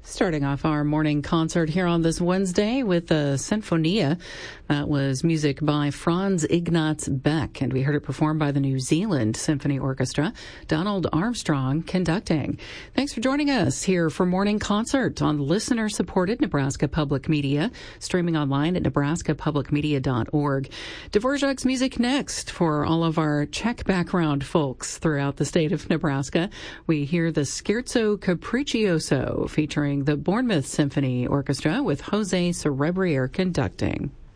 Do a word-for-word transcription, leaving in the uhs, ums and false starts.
Starting off our morning concert here on this Wednesday with the Sinfonia. That was music by Franz Ignaz Beck, and we heard it performed by the New Zealand Symphony Orchestra, Donald Armstrong conducting. Thanks for joining us here for Morning Concert on listener-supported Nebraska Public Media, streaming online at nebraska public media dot org. Dvorak's music next for all of our Czech background folks throughout the state of Nebraska. We hear the Scherzo Capriccioso featuring the Bournemouth Symphony Orchestra with Jose Cerebrier conducting.